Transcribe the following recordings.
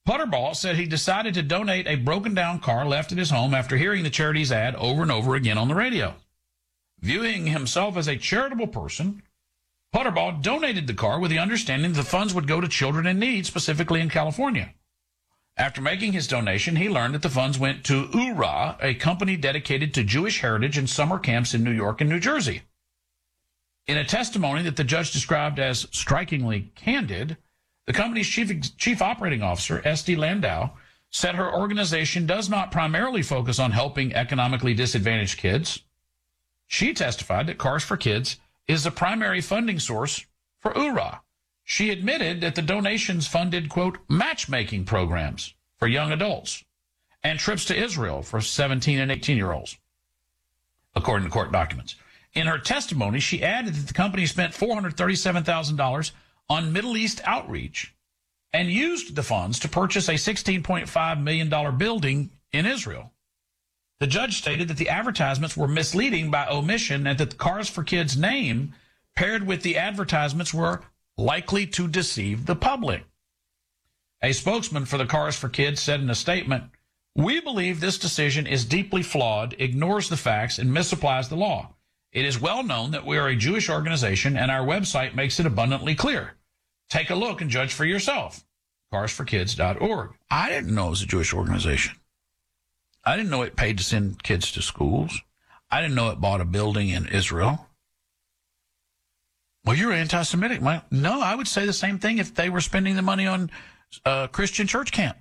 Butterball said he decided to donate a broken-down car left at his home after hearing the charity's ad over and over again on the radio. Viewing himself as a charitable person, Butterball donated the car with the understanding that the funds would go to children in need, specifically in California. After making his donation, he learned that the funds went to URA, a company dedicated to Jewish heritage and summer camps in New York and New Jersey. In a testimony that the judge described as strikingly candid, the company's chief operating officer, Esty Landau, said her organization does not primarily focus on helping economically disadvantaged kids. She testified that Cars for Kids is the primary funding source for URA. She admitted that the donations funded, quote, matchmaking programs for young adults and trips to Israel for 17 and 18-year-olds, according to court documents. In her testimony, she added that the company spent $437,000 on Middle East outreach and used the funds to purchase a $16.5 million building in Israel. The judge stated that the advertisements were misleading by omission and that the Cars for Kids name paired with the advertisements were likely to deceive the public. A spokesman for the Cars for Kids said in a statement, "We believe this decision is deeply flawed, ignores the facts, and misapplies the law. It is well known that we are a Jewish organization, and our website makes it abundantly clear. Take a look and judge for yourself. carsforkids.org. I didn't know it was a Jewish organization. I didn't know it paid to send kids to schools. I didn't know it bought a building in Israel. Well, you're anti-Semitic. No, I would say the same thing if they were spending the money on a Christian church camp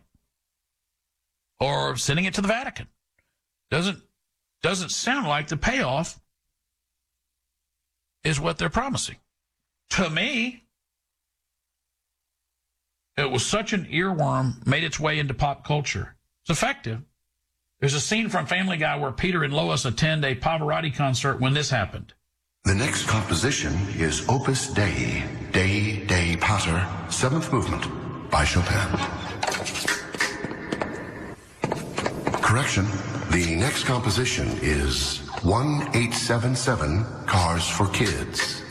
or sending it to the Vatican. Doesn't sound like the payoff is what they're promising. To me, it was such an earworm, made its way into pop culture. It's effective. There's a scene from Family Guy where Peter and Lois attend a Pavarotti concert when this happened. The next composition is Opus Dei, Dei Dei Pater, 7th movement by Chopin. Correction, the next composition is 1877, Cars for Kids.